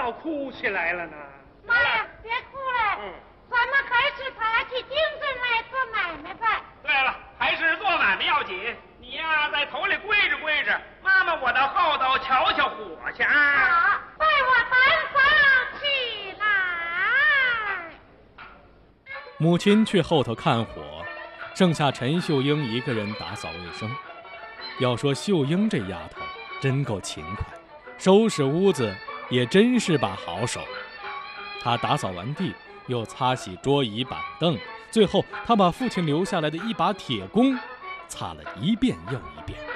闹哭起来了呢？ 妈呀，别哭了，咱们还是打起精神来做买卖吧。 对了，还是做买卖要紧。你呀，在头里跪着跪着，妈妈我到后头瞧瞧火去啊！ 好，带我单房起来。 母亲去后头看火，剩下陈秀英一个人打扫卫生。要说秀英这丫头真够勤快，收拾屋子也真是把好手。她打扫完地，又擦洗桌椅板凳，最后她把父亲留下来的一把铁弓擦了一遍又一遍。